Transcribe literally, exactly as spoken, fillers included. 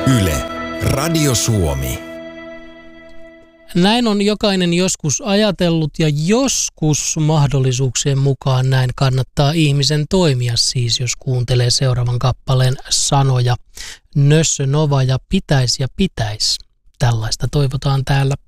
Yle, Radio Suomi. Näin on jokainen joskus ajatellut ja joskus mahdollisuuksien mukaan näin kannattaa ihmisen toimia siis, jos kuuntelee seuraavan kappaleen sanoja. Nössö Nova ja pitäis ja pitäis. Tällaista toivotaan täällä